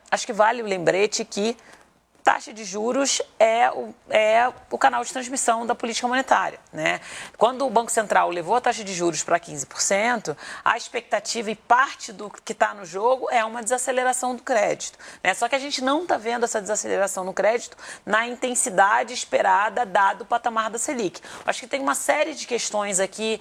acho que vale o lembrete que taxa de juros é o canal de transmissão da política monetária, né? Quando o Banco Central levou a taxa de juros para 15%, a expectativa e parte do que está no jogo é uma desaceleração do crédito, né? Só que a gente não está vendo essa desaceleração no crédito na intensidade esperada, dado o patamar da Selic. Acho que tem uma série de questões aqui,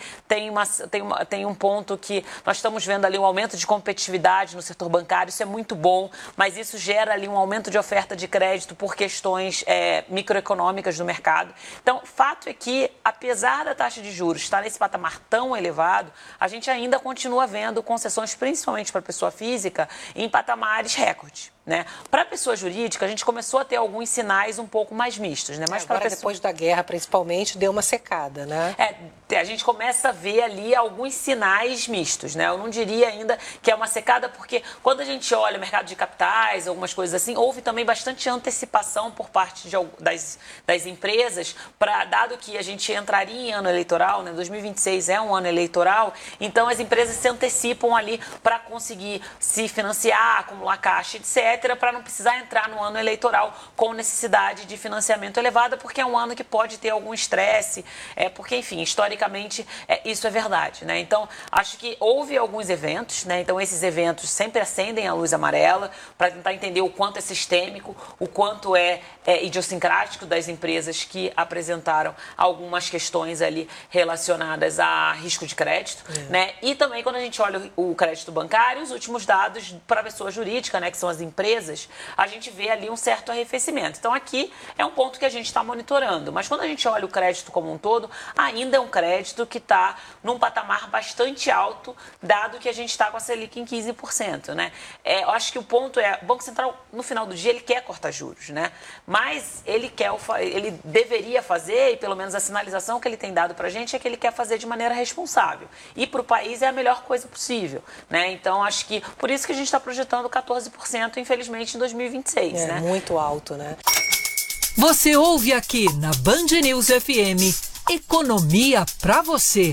tem um ponto que nós estamos vendo ali um aumento de competitividade no setor bancário, isso é muito bom, mas isso gera ali um aumento de oferta de crédito por questões microeconômicas do mercado. Então, fato é que, apesar da taxa de juros estar nesse patamar tão elevado, a gente ainda continua vendo concessões, principalmente para a pessoa física, em patamares recorde, né? Para a pessoa jurídica, a gente começou a ter alguns sinais um pouco mais mistos, né? Mas agora, depois da guerra, principalmente, deu uma secada, né? A gente começa a ver ali alguns sinais mistos, né? Eu não diria ainda que é uma secada, porque quando a gente olha o mercado de capitais, algumas coisas assim, houve também bastante antecipação por parte das empresas, dado que a gente entraria em ano eleitoral, né? 2026 é um ano eleitoral, então as empresas se antecipam ali para conseguir se financiar, acumular caixa, etc., para não precisar entrar no ano eleitoral com necessidade de financiamento elevada, porque é um ano que pode ter algum estresse, porque, enfim, historicamente, isso é verdade, né? Então, acho que houve alguns eventos, né? Então, esses eventos sempre acendem a luz amarela para tentar entender o quanto é sistêmico, o quanto é idiosincrático das empresas que apresentaram algumas questões ali relacionadas a risco de crédito, né? E também, quando a gente olha o crédito bancário, os últimos dados para a pessoa jurídica, né, que são as empresas, a gente vê ali um certo arrefecimento. Então, aqui é um ponto que a gente está monitorando. Mas quando a gente olha o crédito como um todo, ainda é um crédito que está num patamar bastante alto, dado que a gente está com a Selic em 15%, né? Eu acho que o ponto o Banco Central, no final do dia, ele quer cortar juros, né? Mas ele deveria fazer, e pelo menos a sinalização que ele tem dado para a gente é que ele quer fazer de maneira responsável. E para o país é a melhor coisa possível, né? Então, acho que por isso que a gente está projetando 14%, infelizmente, em 2026, né? Muito alto, né? Você ouve aqui na Band News FM, Economia pra você.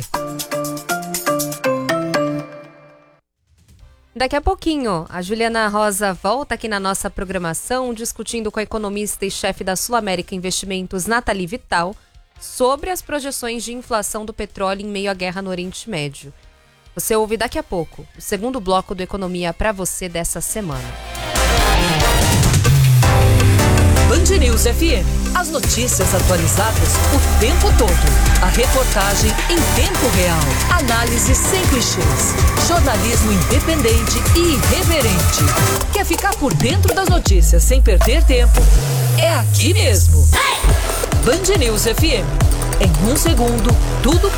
Daqui a pouquinho, a Juliana Rosa volta aqui na nossa programação, discutindo com a economista e chefe da Sul América Investimentos, Nathalie Vital, sobre as projeções de inflação do petróleo em meio à guerra no Oriente Médio. Você ouve daqui a pouco o segundo bloco do Economia pra você dessa semana. Band News FM. As notícias atualizadas o tempo todo. A reportagem em tempo real. Análise sem clichês. Jornalismo independente e irreverente. Quer ficar por dentro das notícias sem perder tempo? É aqui mesmo. Band News FM. Em um segundo, tudo